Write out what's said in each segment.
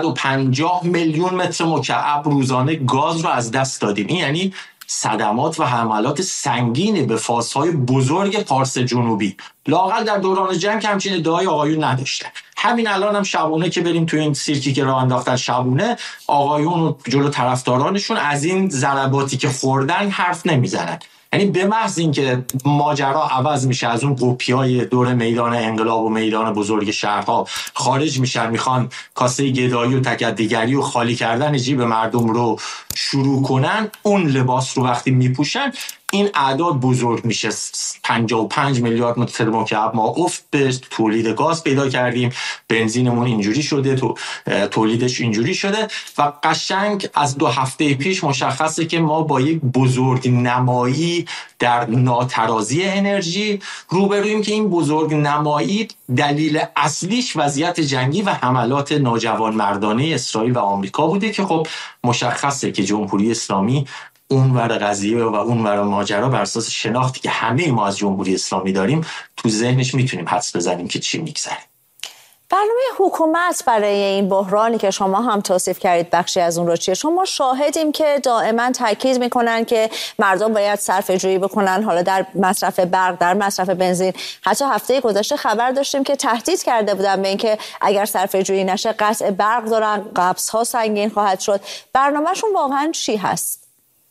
150 میلیون متر مکعب روزانه گاز رو از دست دادیم. این یعنی صدمات و حملات سنگینی به فازهای بزرگ پارس جنوبی. لااقل در دوران جنگ همچین ادعای آقایون نداشتن. همین الان هم شبونه که بریم تو این سیرکی که راه انداختن شبونه، آقایون و جلو طرفدارانشون از این ضرباتی که خوردن حرف نمیزنن. یعنی به محض اینکه ماجرا عوض میشه، از اون قوپیای دور میدان انقلاب و میدان بزرگ شهرها خارج میشن، میخوان کاسه گدایی و تکدیگری و خالی کردن جیب مردم رو شروع کنن، اون لباس رو وقتی میپوشن این اعداد بزرگ میشه. 55 میلیارد متر مکعب ما افت به تولید گاز پیدا کردیم، بنزینمون اینجوری شده، تولیدش اینجوری شده و قشنگ از 2 هفته پیش مشخصه که ما با یک بزرگ نمایی در ناترازی انرژی روبرویم که این بزرگ نمایی دلیل اصلیش وضعیت جنگی و حملات ناجوانمردانه اسرائیل و آمریکا بوده که خب مشخصه که جمهوری اسلامی اونور قضیه و اونور ماجرا بر اساس شناختی که همه ما از جمهوری اسلامی داریم تو ذهنش میتونیم حدس بزنیم که چی میگذره. برنامه حکومت برای این بحرانی که شما هم توصیف کردید بخشی از اون رو چیه؟ شما شاهدیم که دائما تاکید میکنن که مردم باید صرفه جویی بکنن، حالا در مصرف برق، در مصرف بنزین. حتی هفته گذشته خبر داشتیم که تهدید کرده بودن به اینکه اگر صرفه جویی نشه قطع برق دارن، قبض‌ها سنگین خواهد شد. برنامه‌شون واقعا چی هست؟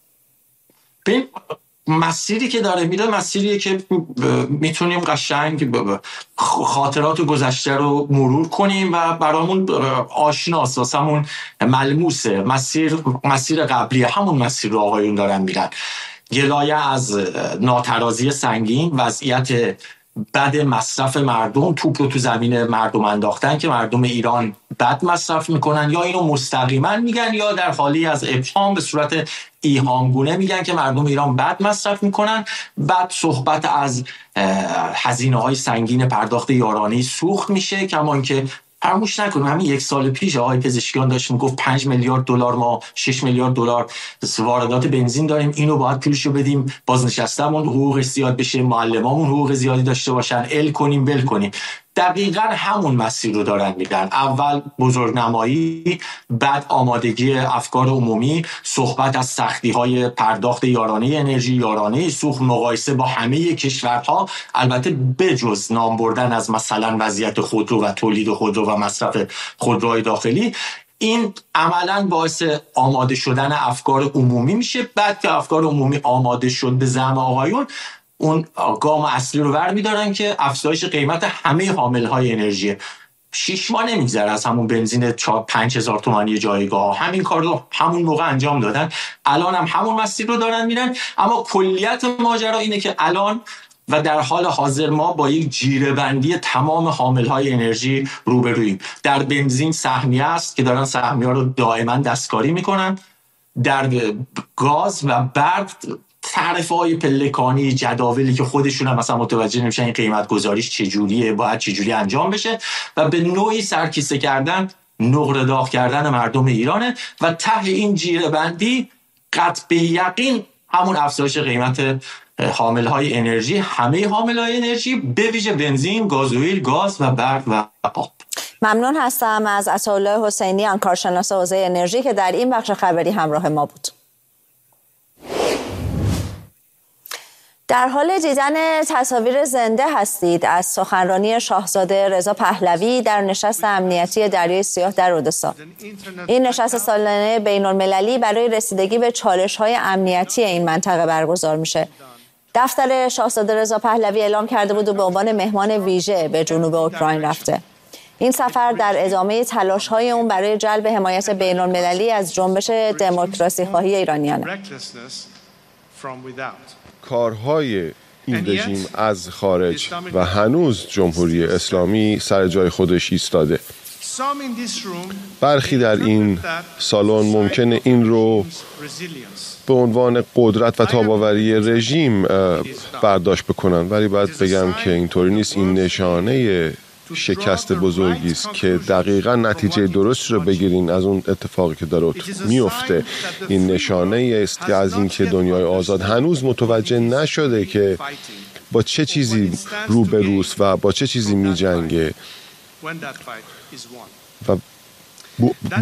ببین مسیری که داره میره مسیریه که میتونیم قشنگ خاطرات گذشته رو مرور کنیم و برامون آشناست، واسمون ملموسه. مسیر قبلی همون مسیر رو آقایون دارن میرن. گلایه از ناترازی سنگین، وضعیت بد مصرف مردم، توپ رو تو زمین مردم انداختن که مردم ایران بد مصرف میکنن، یا اینو مستقیما میگن یا در حالی از ابهام به صورت ایهامگونه میگن که مردم ایران بد مصرف میکنن. بعد صحبت از هزینه‌های سنگین پرداخت یارانه سوخت میشه، کما که فراموش نکنیم همین 1 سال پیش آقای پزشکیان داشت میگفت 5 میلیارد دلار ما 6 میلیارد دلار واردات بنزین داریم، اینو باید پولشو بدیم، بازنشسته‌مون حقوق زیاد بشه، معلمامون حقوق زیادی داشته باشن، ال کنیم ول کنیم. دقیقاً همون مسیر رو دارن میرن. اول بزرگنمایی، بعد آمادگی افکار عمومی، صحبت از سختی‌های پرداخت یارانه انرژی، یارانه سوخت، مقایسه با همه کشورها، البته بجز نام بردن از مثلا وضعیت خودرو و تولید خودرو و مصرف خودروهای داخلی. این عملاً باعث آماده شدن افکار عمومی میشه. بعد که افکار عمومی آماده شد به زعم آقایون، اون گام اصلی رو برمی‌دارن که افزایش قیمت همه حامل‌های انرژی. 6 ماه نمیگذره از همون بنزین 5000 تومانی جایگاه، همین کار رو همون موقع انجام دادن، الان هم همون مسیر رو دارن میرن. اما کلیت ماجرا اینه که الان و در حال حاضر ما با یک جیره‌بندی تمام حامل‌های انرژی روبرویم. در بنزین سهمیه است که دارن سهمیه‌ها رو دائما دستکاری میکنن. در گاز و برق تعرفه‌های پلکانی، جداولی که خودشون هم مثلا متوجه نمیشن این قیمت گذاریش چجوریه، باید چجوری انجام بشه و به نوعی سرکیسه کردن، نقره داغ کردن مردم ایرانه و ته این جیره بندی قطع به یقین همون افزایش قیمت حامل‌های انرژی، همه حامل‌های انرژی، به ویژه بنزین، گازوئیل، گاز و برق و آب. ممنون هستم از عطاالله حسینیان، کارشناس حوزه انرژی که در این بخش خبری همراه ما بود. در حال دیدن تصاویر زنده هستید از سخنرانی شاهزاده رضا پهلوی در نشست امنیتی دریای سیاه در اودسا. این نشست سالانه بین‌المللی برای رسیدگی به چالش‌های امنیتی این منطقه برگزار میشه. دفتر شاهزاده رضا پهلوی اعلام کرده بود و به عنوان مهمان ویژه به جنوب اوکراین رفته. این سفر در ادامه تلاش‌های اون برای جلب حمایت بین‌المللی از جنبش دموکراسی خواهی ایرانیانه. کارهای این رژیم از خارج و هنوز جمهوری اسلامی سر جای خودش ایستاده. برخی در این سالن ممکنه این رو به عنوان قدرت و تاباوری رژیم برداشت بکنن، ولی باید بگم که اینطوری نیست. این نشانه شکست بزرگی است که دقیقاً نتیجه درست رو بگیرین از اون اتفاقی که داره میفته. این نشانه است که از این که دنیای آزاد هنوز متوجه نشده که با چه چیزی روبروست و با چه چیزی میجنگه و